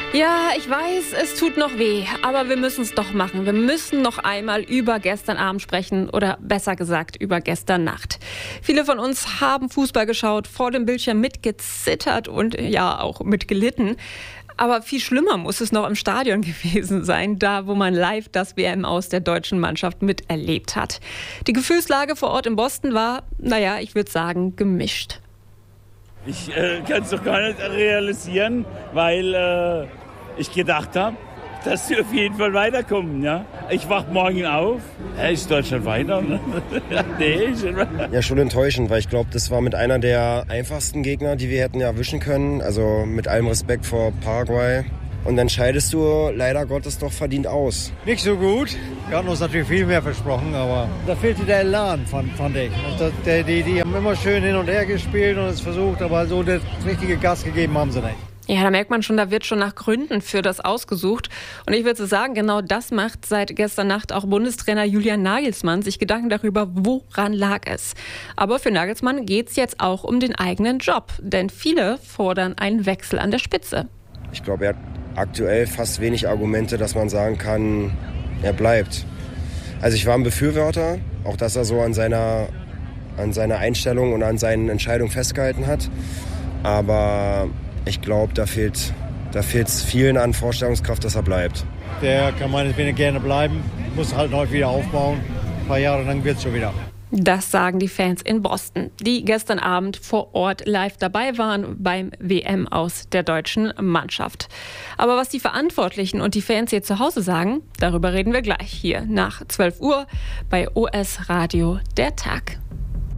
Ja, ich weiß, es tut noch weh, aber wir müssen es doch machen. Wir müssen noch einmal über gestern Abend sprechen oder besser gesagt über gestern Nacht. Viele von uns haben Fußball geschaut, vor dem Bildschirm mitgezittert und ja auch mitgelitten. Aber viel schlimmer muss es noch im Stadion gewesen sein, da wo man live das WM aus der deutschen Mannschaft miterlebt hat. Die Gefühlslage vor Ort in Boston war, ich würde sagen, gemischt. Ich kann es doch gar nicht realisieren, weil ich gedacht habe, dass sie auf jeden Fall weiterkommen. Ja? Ich wach morgen auf. Ist Deutschland weiter? Nee, ja, schon enttäuschend, weil ich glaube, das war mit einer der einfachsten Gegner, die wir hätten erwischen können. Also mit allem Respekt vor Paraguay. Und dann scheidest du leider Gottes doch verdient aus. Nicht so gut. Wir hatten uns natürlich viel mehr versprochen, aber da fehlte der Elan, fand ich. Und die haben immer schön hin und her gespielt und es versucht, aber so das richtige Gas gegeben haben sie nicht. Ja, da merkt man schon, da wird schon nach Gründen für das ausgesucht. Und ich würde so sagen, genau das macht seit gestern Nacht auch Bundestrainer Julian Nagelsmann sich Gedanken darüber, woran lag es. Aber für Nagelsmann geht es jetzt auch um den eigenen Job. Denn viele fordern einen Wechsel an der Spitze. Ich glaube, er hat aktuell fast wenig Argumente, dass man sagen kann, er bleibt. Also ich war ein Befürworter, auch dass er so an seiner Einstellung und an seinen Entscheidungen festgehalten hat. Aber ich glaube, da fehlt es vielen an Vorstellungskraft, dass er bleibt. Der kann meinetwegen gerne bleiben, muss halt neu wieder aufbauen. Ein paar Jahre lang wird es schon wieder. Das sagen die Fans in Boston, die gestern Abend vor Ort live dabei waren beim WM aus der deutschen Mannschaft. Aber was die Verantwortlichen und die Fans hier zu Hause sagen, darüber reden wir gleich hier nach 12 Uhr bei OS Radio der Tag.